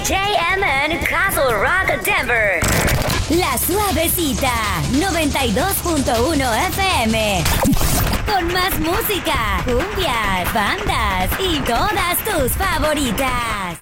DJMN Castle Rock Denver. La Suavecita 92.1 FM. Con más música, cumbias, bandas y todas tus favoritas.